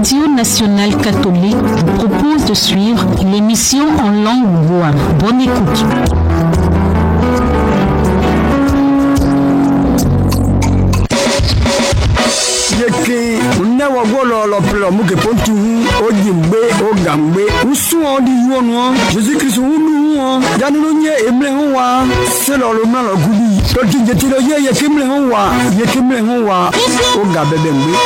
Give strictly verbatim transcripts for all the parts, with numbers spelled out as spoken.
Radio Nationale Catholique vous propose de suivre l'émission en langue voix. Bonne écoute. Yeke unewa golo lo plo muke pontu o jimbe o gambe usu on di yono Jésus Christ unu on janunu nye emle wa selo lo na lo gudi to tinje tiro ye ye kemle wa ye kemle wa o gabe bembe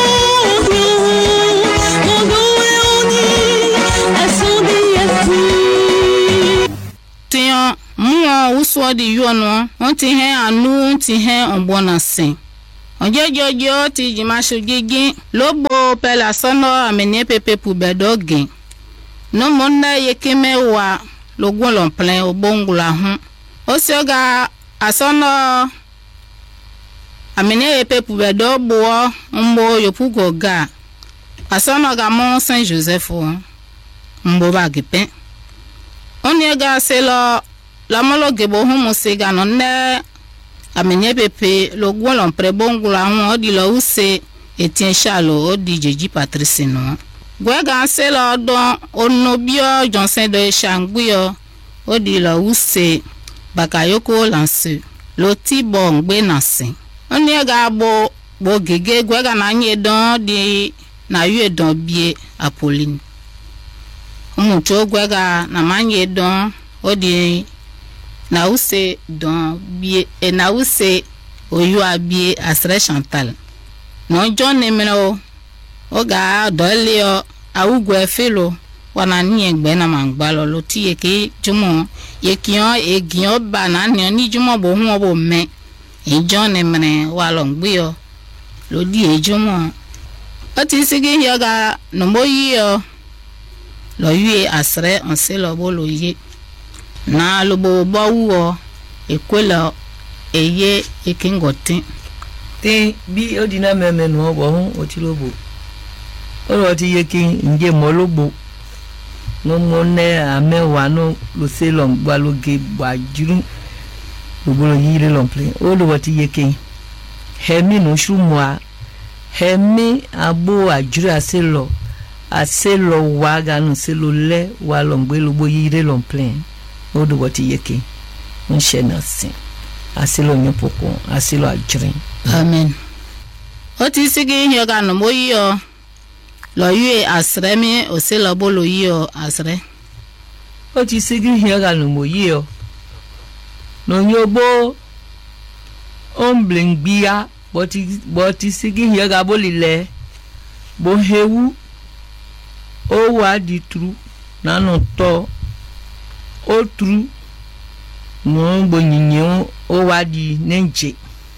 tiyan mu usu di yono on ti he anu ti he onbona sin Ojojojo ti jimasho gigi lobo pela sono amene pepe pubedoge no monna yekeme wa logun lon plan obongula hun o se oga asono amene pepe pubedo bo mbo yopugo ga asono ga Mont Saint Joseph mbo bagipe oni ga selo la mologe bo hun musega no ne amenye pepe lo gwolon prebongula won odi lo use Etienne Charles odi Jeji Patrice no gwega se lo don onobio Johnson de Shangbuyo odi lo use Bakayoko lance lo tibo ngbe nase oni ga bo bo gege gwega na nye don di na yue don bie Apolline omucho gwega na manye don odi na use don bie e na use oyo abie Asre Chantal no John nemero oga dolio awugwe felo wana ni egbe na mangbalo lo ti eke jumo yekion egion banani ni jumo bo hu obo me e John nemre wa lo ngbe yo lo di ejumo o ti sigi yoga no moyi yo lo yue Asre on se lo bo lo ye na lobo bawo ekwela eye ekingotin te bi odina meme no obo hun otilobo oro ti yekin nje molobo no monne amewa no lo se lo gba lo ge gbajuru gbogbo lo yire lo play o lo ti yekin hemi no shumwa hemi abo ajuru aselo aselo waga no se lo le wa lo gbe lo bo yire lo play odo wati yeke unshena sin asilo nyopoko asilo ajrin amen oti sigi yoga no moyo lo yue Asre mi oselo bolo yo Asre oti sigi yoga no moyo no nyobo omblingbia boti boti sigi yoga bolile bo hewu o wa di tru na no to otru mo gbonyinye o wadi nenje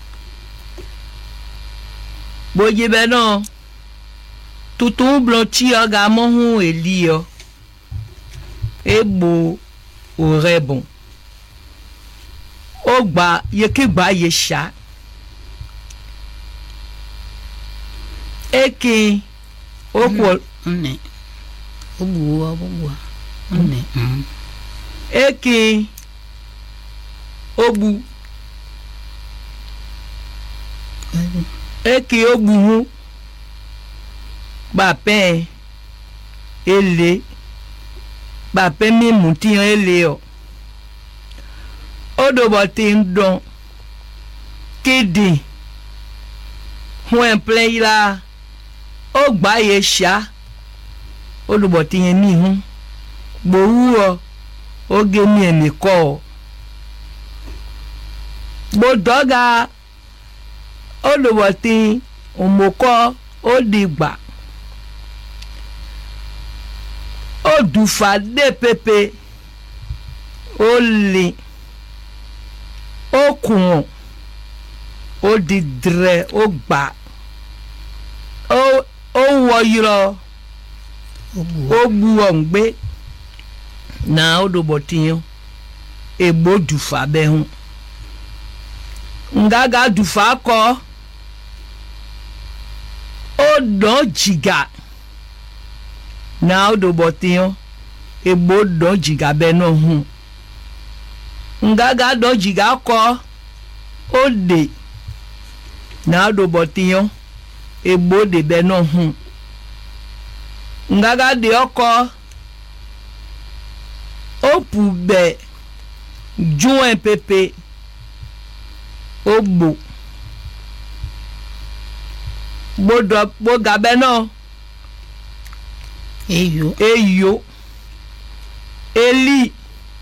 boje be no tutun blonti oga mohun elio ebo o rebon o gba yeke gba yesha eke o ko nne obu obu nne mm eke obu eke obu ba pe ele ba pe mi muti ele o odo bo tin don kidi hun play la o gba ye sha odo bo tin mi hun gbowu o oge mi emi ko bo doga olowoti omoko odigba odufa de pepe oli okun odidre ogba o o woyiro ogbu ongbe na odobotin egbo dufa be hun ngaga dufa ko odo jiga na odobotin egbo do jiga be no hun ngaga do jiga ko ode na odobotin egbo de be no hun ngaga de oko opube joint pepe ogbo bodo bogabe no eyo eyo eli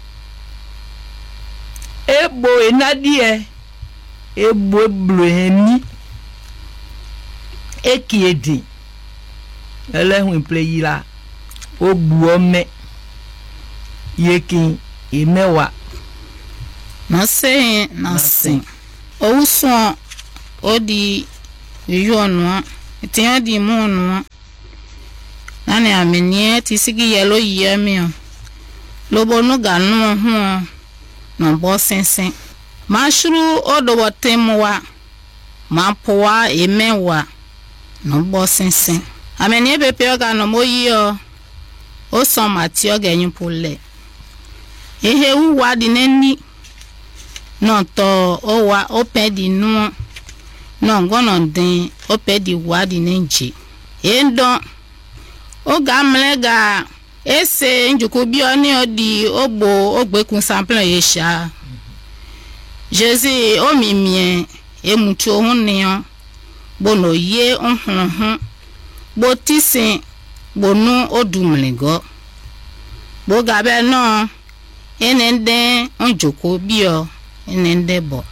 ebo enadie ebo ebloheni ekiedi elehun playila ogbu ome yekin emewa na se na se owuso odi yonu tiya di monu na ne amenie ti sigi yelo yemi lobo no ganu ho no bo sensen mashuru odo temwa mapoa emewa no bo sensen amenie pepe oga no moyo o so mati oga enpule ehe uwa di neni no to owa opedi nu no ngono din opedi wa di nenji endo oga mlega ese njuku bi oni odi ogbo ogbekun sample yesha Jésus o mimie emutu ohun niyan bono ye ohun hun bo tisin bonu odumlego bo gabe no enende onjoko bi o enende bo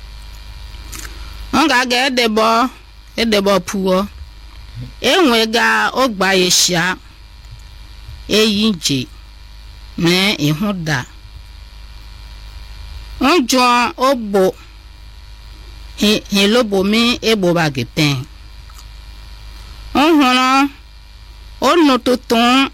onga ga edebo edebo puo enwega ogba yesha eyinje me ihuda onjo obo he he lobo mi ebo bagepen onhono onu tutun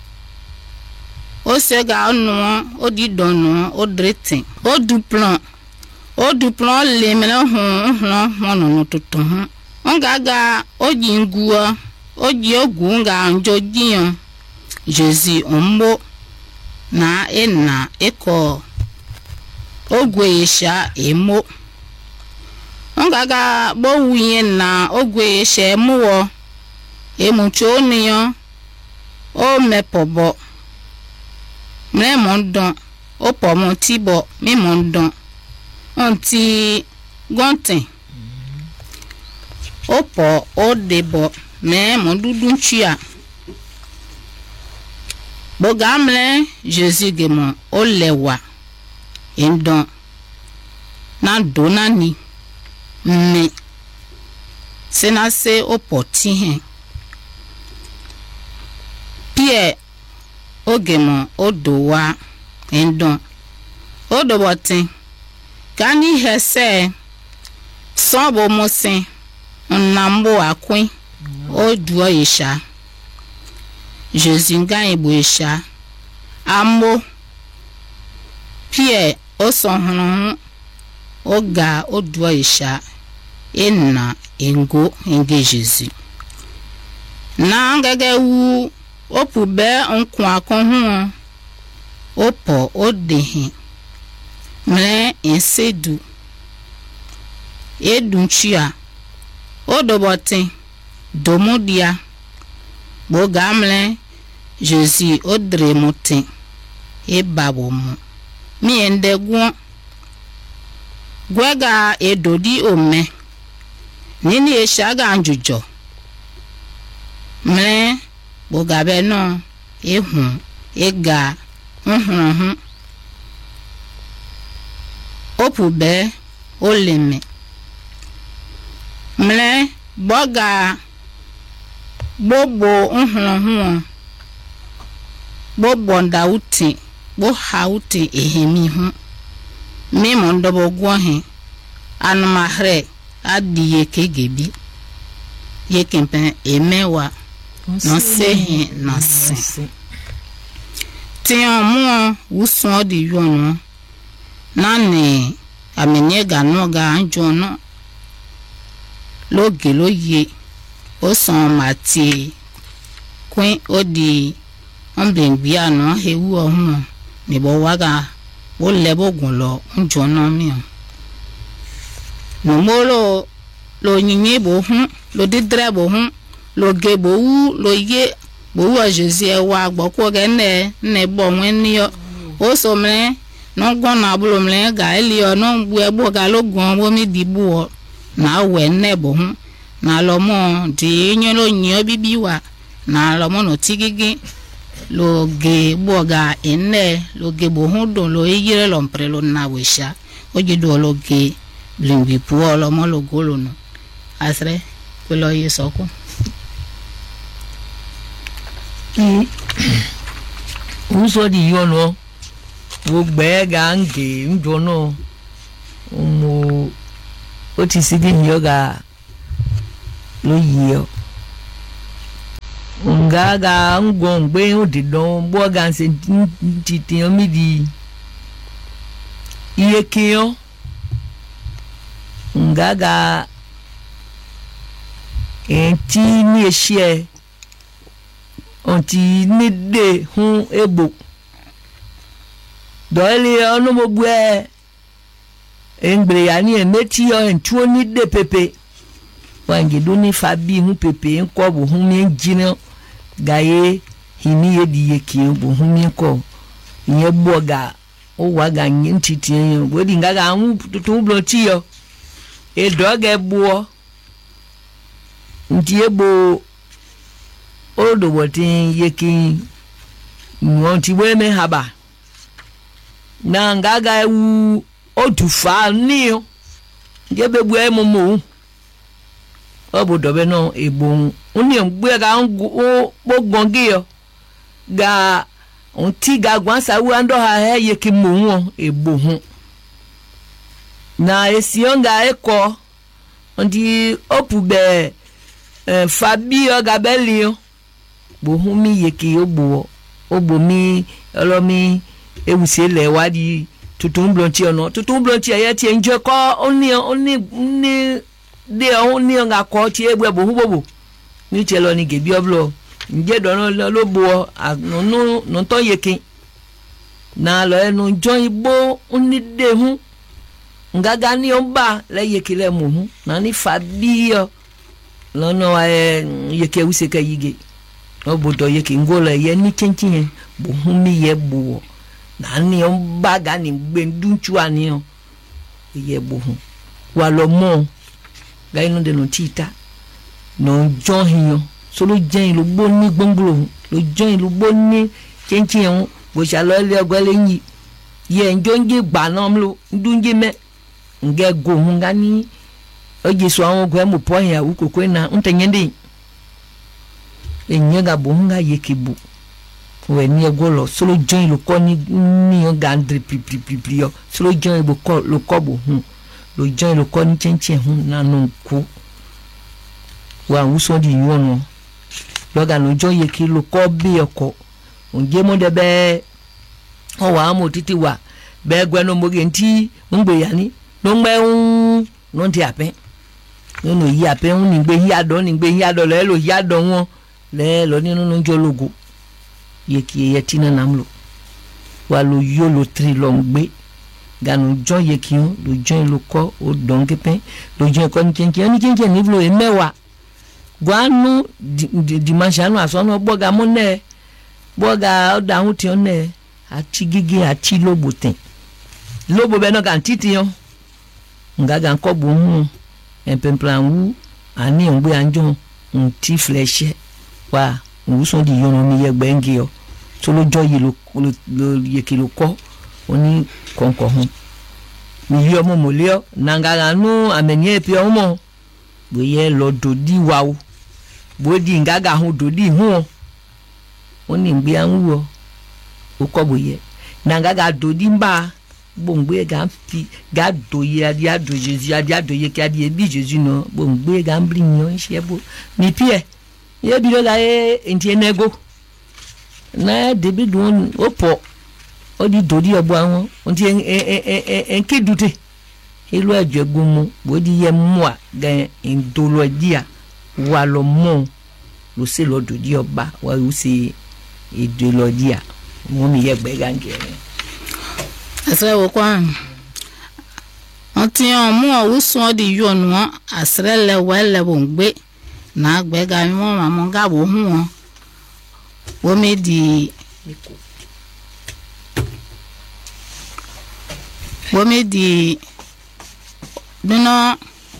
o sega onu odidonu odretin oduplan oduplan le mele hun hun mono tutun onga ga ojinguo oji ogunga njojiyan Jésus ombo na ena eko ogwe yesha emo ongaga bo wuye na ogwe yesha emuwo emucho niyan o mepobo me mondon o pomo tibo mi mondon onti gonten opo o debo me mondudun chia bogamle Jésus gemo o lewa endon na donani me senase opoti hen pie ogemo odowa endon odobotin kani hese sobo mosin nnambo akwin oduo yesha Jésus nga ebo yesha ambo pie osohunu oga oduo yesha enna engo enge Jésus na ngege wu opube nkun akon opo odehin me ensedu edunchia odobotin domudia bogamle Jésus odre motin e babomu mi endegwo gwega edodi ome nini eshaga anjujo me bogabe no ehun ega nhun opube oleme mle boga bobo nhun bobo ndauti bo hauti ehemi hu mi mondobo gwo he anumahre adiye kegebi ye kempe emewa no sehe no se tiyan mu wusun di yonu nani amenye ganu ga anjono loge loye o son mati kwin odi onbengbi ano hewu ohun ni bo waga o lebogun lo njono mi no molo lo nyinye bo hun lo didre bo hun lo ge bo wu lo ye bo wa Jésus e wa gbo ko ge ne ne bo wen ni yo o so mre no gbo na bulo mre ga eli yo no bu e bo ga lo gun wo mi di bu o na we ne bo hu na lo mo di yin lo yin bibi wa na lo mo no tigigi lo ge bo ga enne lo ge bo hu do lo yire lo mpre lo na we sha o je do lo ge lingui pu lo mo lo golo no asre ko lo yi soko i uso di yo no wo gbe ga nge ndo no mo o ti si di yoga lo yiyo ngaga ngongbe o di don bo ga se ti ti o mi di iye kiyo ngaga enti ni ehie onti ni de hun ebo doele ono mo bue engbre ya ni emeti yo entu ni de pepe wange do ni fabi hun pepe nko bo hun mi njina gaye hini ye di ye ki bo hun mi ko yen boga o wa ga nyin titi yen bo di ngaga hu tutun bloti yo e doge bo nti ebo o do wotin ye ki won ti we me haba na ngaga ewu o tu fa ni o je be bu e mo mo obo dobe no ebo oni ngbe ga ngu o pogbonge yo ga on ti ga gwan sa wu ando ha he ye ki mo won ebo hu na esionga eko ondi opu be eh, fabi o gabeli o bo hu mi ye ki obo obo mi olomi ewuse le wadi tutun blonti ono tutun blonti ya ti enjo ko oni oni ni de oni nga ko ti egbe bo hu bobo ni ti lo ni gebi oblo nje do no lo bo no no to yekin na lo enu jo ibo oni de hu ngaga ni omba le yekile mu hu na ni fabio lo no e yeke use ka yige obodo yeke ngola ye ni chinchin bo hu mi ye bo na ni omba ga ni gbendunchu ani o ye bo hu wa lo mo ga inu de no tita no jon hiyan so lo jen lo bo ni gbongbo lo jon lo bo ni chinchin bo sha lo le ogole yin ye njonje gba na mlo ndunje me nge go hunga ni oje so awon go mo po yan u kokwe na ntenyende enyega bo hunga yekibu we ni ego lo so lo jon lo ko ni ni o gandri pipi pipi yo so lo jon bo ko lo ko bo hun lo jon lo ko ni chenchen hun na no ku wa wuso di yono lo ga no jon yeki lo ko bi oko onje mo de be o wa mo titi wa be gwe no mo ge nti ngbe ya ni no ngbe un no ti ape no no yi ape un ni gbe yi ado ni gbe yi ado le lo yi ado won le lo ni no njo logo ye ki ye tina namlo wa lo yo lo tri lo ngbe ganu jo ye ki un lo jo lo ko o don kepe lo jo ko ni kenke ni kenke ni vlo e mewa gwanu di dimanshanu asono boga mo ne boga da hun ti one ati gigi ati lobo ten lobo be no kan titi yon ngaga nko bo hu en pemplan wu ani ngbe anjo nti fleshe wa wuso di yon mi ye gbengi yo so lo joyi lo lo ye ki lo ko oni konko hu mi yo mo mo le na ngaga nu amenye pe omo bo ye lo dodi wa o bo di ngaga hu dodi hu oni ngbe anwo o ko bo ye na ngaga dodi mba bongbe ga fi ga doye adi ado Jesus adi adoye ki adi ebi Jesus no bongbe ga mbrin yo nse bo mi pie ye bi lo ga e enti enego na debi don opo odi dodi obo awon onti en en en kedute elu ajegun mu bo di ye mu a ga en dolo dia wa lo mo lo se lo dodi oba wa u se idolo dia mo mi ye gbe gange asre wo kwa onti on mu o so di yo nu asre le wele bo ngbe na gbe ga mi mo ma mo ga bo hu won Wome di Wome di Duno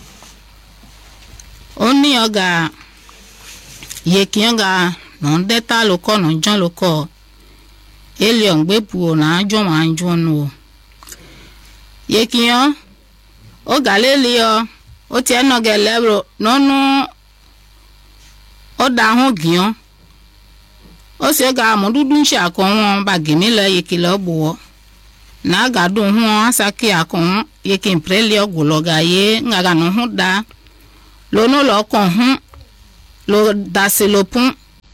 Oni yoga Yeki yoga Non deta loko non jon loko Elion gbepu na ajo ma anjo no Yeki yo O galeli yo O ti eno gelebro nonu O da ho gion O se ga mo dudu nse akon ba gemi le yeki lo bo na ga do hu asaki akon yeki mpreli oguloga ye ngaga no hu da lo no lo kon hu lo da se lo pun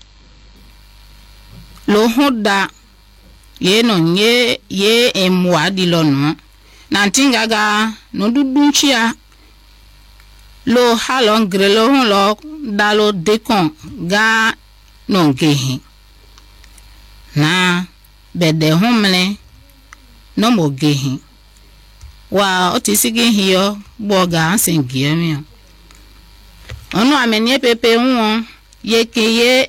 lo hu da ye no nye ye emwa di lo no na tinga ga no dudu nchia lo halon grelo hu lo da lo dekon ga no gehin na bede humle no mo gehin wa otisigi hiyo boga singie mi onu amenie pepe won yekeye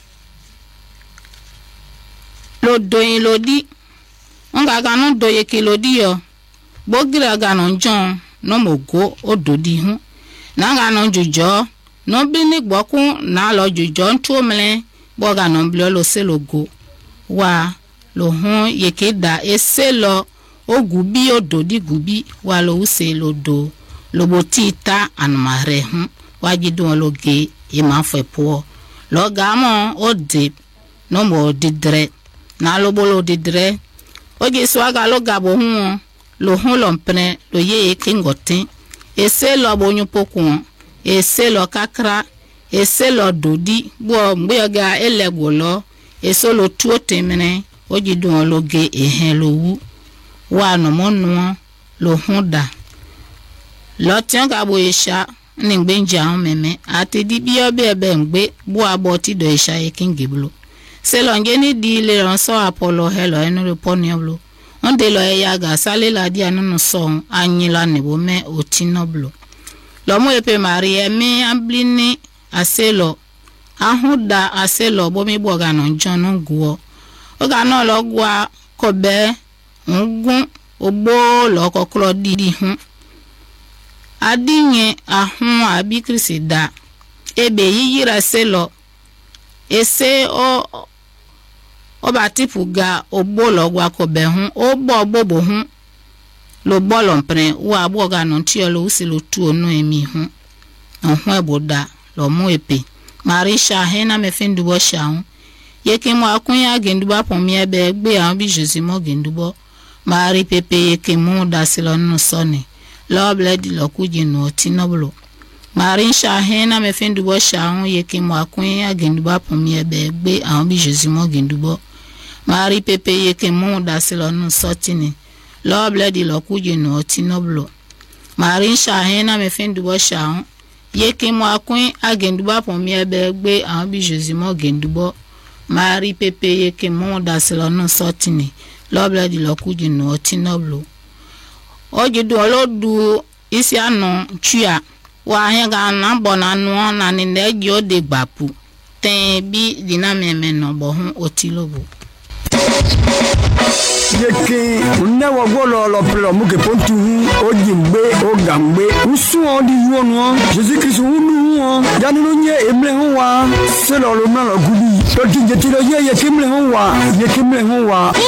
lo doyin lodi nga ga no do yeke lodi yo bogira ga no jon no mo go ododi hu na ga no jojo no bi ni gbokun na lo jojo ntumle boga no blo lo se logo wa lo hon yeke da ese lo ogubi ododi gubi wa lo use lo do lo botita anmare hu wa gidu lo ge e ma fe po lo ga mo ode no mo didre na lo bolo didre oge so aga lo ga bo hu lo hon lo mpne lo ye e kingotin ese lo bonyu pokun ese lo kakra ese lo dodi bo mgbe ga elegwo lo eso lo tuo temene oji dun lo ge ehen lo wu wa no monu lo hunda lo tin ga bo isha ni gbe nja on meme ati di bi obe ebe mgbe bo abo ti do isha e kingiblo se lo nge ni di le ran so apolo hello enu lo poni oblo on de lo ya ga sale la di anu so anyi la ne bo me otinoblo lo mo epe marie mi amblini aselo ahuda aselo bo mi boga no jonu guo o ga no lo gwa ko be ngun ogbo lo kokro didi hun adinye ahun abi krisida ebe yiyira selo ese o o ba tipu ga ogbo lo gwa ko be hun o bo bobo hun lo bolo mpre wa boga no ti o lo usi lo tu onu emi hun ohun eboda lo mu epe Marisha hena me fin dubo shaun yeke mo akunya genduba pomi ebe gbe an bi Jésus mo gendubo mari pepe yeke mo dasilo no soni lo bledi lo kuji no tinoblo Marisha hena me fin dubo shaun yeke mo akunya genduba pomi ebe gbe an bi Jésus mo gendubo mari pepe yeke mo dasilo no sotini lo bledi lo kuji no tinoblo Marisha hena me fin dubo shaun yeke mo akun agenduba pomi ebe gbe an bi Jésus mo gendubo mari pepe yeke mo daselo no sotini lo bledi lo kuji no tinoblo ojidu olodu isi anu chia wa hen ga na bona nu na ni neji ode gbapu ten bi dinameme no bo hun otilobo yeke unne wo golo lo plo mu ke pontu o jimbe o gambe usu on di yuonu Jésus Christ unu won janu no nye emle ho wa se lo lo na lo gubi to ti je ti lo ye yeke mle ho wa yeke mle ho wa